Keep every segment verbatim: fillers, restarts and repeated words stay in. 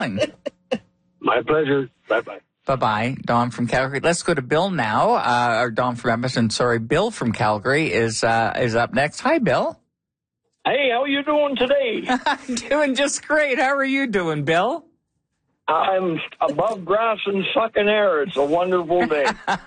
My pleasure. Bye-bye. Bye-bye, Don from Calgary. Let's go to Bill now, uh, or Don from Edmonton. Sorry, Bill from Calgary is uh, is up next. Hi, Bill. Hey, how are you doing today? I'm doing just great. How are you doing, Bill? I'm above grass and sucking air. It's a wonderful day.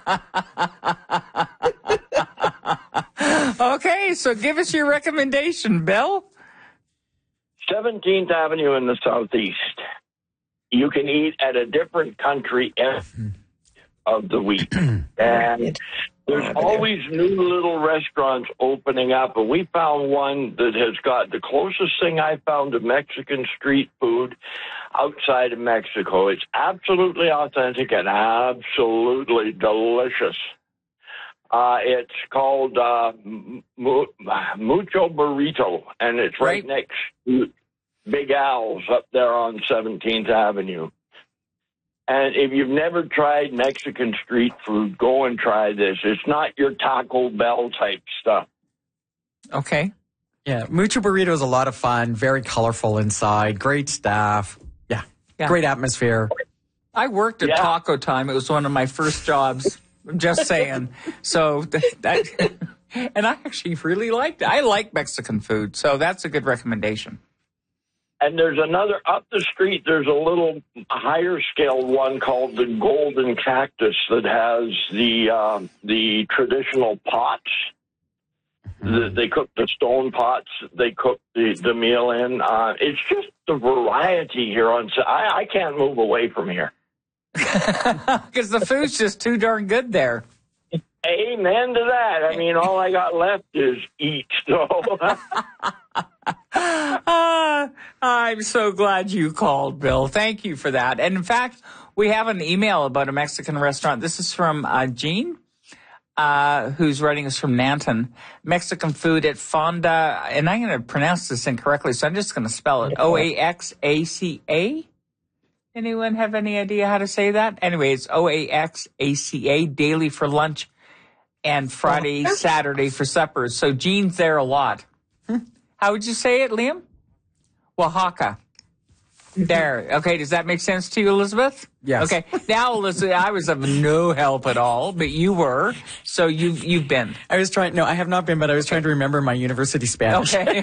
Okay, so give us your recommendation, Bill. seventeenth Avenue in the southeast. You can eat at a different country end of the week. And there's always new little restaurants opening up. And we found one that has got the closest thing I found to Mexican street food outside of Mexico. It's absolutely authentic and absolutely delicious. Uh, it's called uh, Mucho Burrito, and it's right, right next to Big Al's up there on seventeenth Avenue. And if you've never tried Mexican street food, go and try this. It's not your Taco Bell type stuff. Okay. Yeah, Mucho Burrito is a lot of fun, very colorful inside, great staff. Yeah, yeah. Great atmosphere. I worked at yeah. Taco Time. It was one of my first jobs. I'm just saying. So that, and I actually really liked it. I like Mexican food, so that's a good recommendation. And there's another, up the street, there's a little higher scale one called the Golden Cactus that has the uh, the traditional pots. Mm-hmm. The, they cook the stone pots. They cook the, the meal in. Uh, it's just the variety here. on. I, I can't move away from here. Because the food's just too darn good there. Amen to that. I mean, all I got left is eat. So. uh, I'm so glad you called, Bill. Thank you for that. And in fact, we have an email about a Mexican restaurant. This is from uh, Jean, uh, who's writing us from Nanton. Mexican food at Fonda, and I'm going to pronounce this incorrectly, so I'm just going to spell it. O A X A C A? Anyone have any idea how to say that? Anyway, it's O A X A C A, daily for lunch and Friday, Saturday for supper. So Jean's there a lot. How would you say it, Liam? Oaxaca. There. Okay, does that make sense to you, Elizabeth? Yes. Okay. Now, Elizabeth, I was of no help at all, but you were, so you've, you've been. I was trying, no, I have not been, but I was trying to remember my university Spanish. Okay.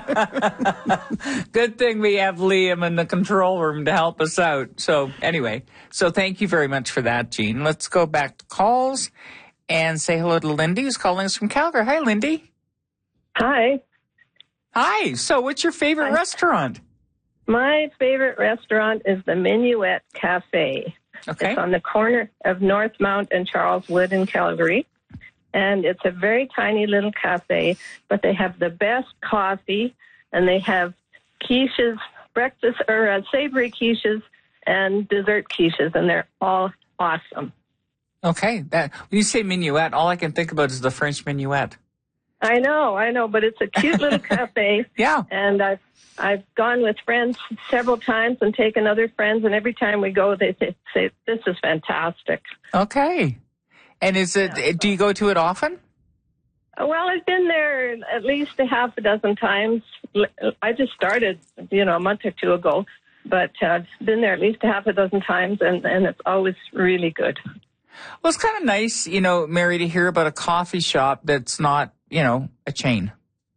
Good thing we have Liam in the control room to help us out. So, anyway, so thank you very much for that, Jean. Let's go back to calls and say hello to Lindy, who's calling us from Calgary. Hi, Lindy. Hi. Hi. So what's your favorite Hi. restaurant? My favorite restaurant is the Minuet Cafe. Okay. It's on the corner of Northmount and Charles Wood in Calgary. And it's a very tiny little cafe, but they have the best coffee, and they have quiches, breakfast, or uh, savory quiches and dessert quiches, and they're all awesome. Okay. That, when you say minuet, all I can think about is the French minuet. I know, I know, but it's a cute little cafe. Yeah. And I've, I've gone with friends several times and taken other friends, and every time we go, they say, say this is fantastic. Okay. And is it, yeah. do you go to it often? Well, I've been there at least a half a dozen times. I just started, you know, a month or two ago, but uh, I've been there at least a half a dozen times, and, and it's always really good. Well, it's kind of nice, you know, Mary, to hear about a coffee shop that's not, you know, a chain.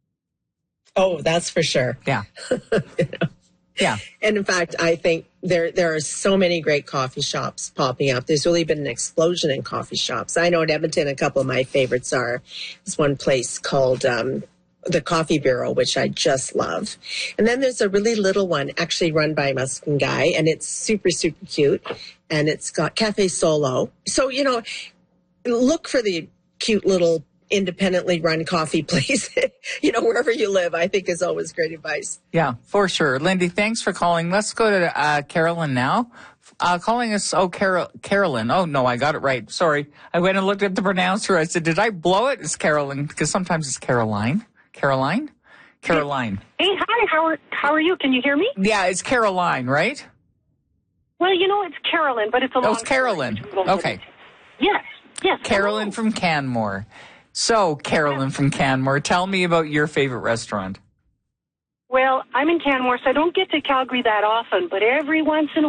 Oh, that's for sure. Yeah. You know? Yeah. And in fact, I think there there are so many great coffee shops popping up. There's really been an explosion in coffee shops. I know in Edmonton, a couple of my favorites are this one place called um, the Coffee Bureau, which I just love. And then there's a really little one actually run by a Mexican guy, and it's super, super cute. And it's got Cafe Solo. So, you know, look for the cute little independently run coffee place, you know, wherever you live, I think is always great advice. Yeah, for sure. Lindy, thanks for calling. Let's go to uh, Carolyn now. Uh, calling us, oh, Carol, Carolyn. Oh, no, I got it right. Sorry. I went and looked at the pronouncer. I said, did I blow it? It's Carolyn, because sometimes it's Caroline. Caroline? Caroline. Hey, hi, how are, how are you? Can you hear me? Yeah, it's Caroline, right? Well, you know, it's Carolyn, but it's a long Oh, it's Carolyn. Okay. Yes, yes. Carolyn hello. from Canmore. So, Carolyn from Canmore, tell me about your favorite restaurant. Well, I'm in Canmore, so I don't get to Calgary that often, but every once in a